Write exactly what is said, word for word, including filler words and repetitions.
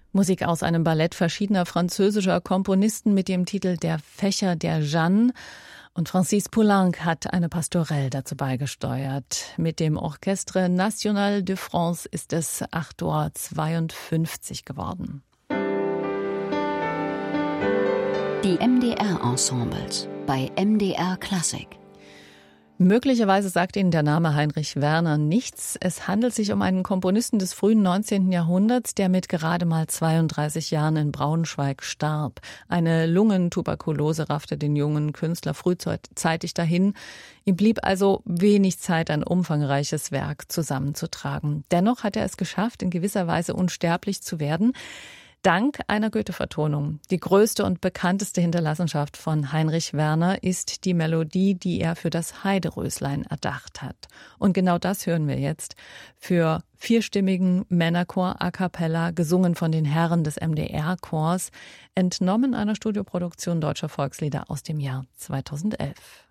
Musik aus einem Ballett verschiedener französischer Komponisten mit dem Titel Der Fächer der Jeanne. Und Francis Poulenc hat eine Pastorelle dazu beigesteuert. Mit dem Orchestre National de France ist es acht Uhr zweiundfünfzig geworden. Die M D R-Ensembles bei M D R Klassik. Möglicherweise sagt Ihnen der Name Heinrich Werner nichts. Es handelt sich um einen Komponisten des frühen neunzehnten Jahrhunderts, der mit gerade mal zweiunddreißig Jahren in Braunschweig starb. Eine Lungentuberkulose raffte den jungen Künstler frühzeitig dahin. Ihm blieb also wenig Zeit, ein umfangreiches Werk zusammenzutragen. Dennoch hat er es geschafft, in gewisser Weise unsterblich zu werden. Dank einer Goethe-Vertonung. Die größte und bekannteste Hinterlassenschaft von Heinrich Werner ist die Melodie, die er für das Heideröslein erdacht hat. Und genau das hören wir jetzt für vierstimmigen Männerchor a cappella, gesungen von den Herren des M D R-Chors, entnommen einer Studioproduktion deutscher Volkslieder aus dem Jahr zweitausendelf.